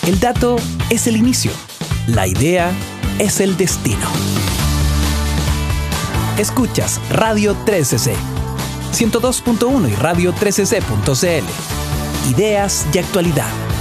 El dato es el inicio, la idea es el destino. Escuchas Radio 13C, 102.1 y radio13c.cl. Ideas y actualidad.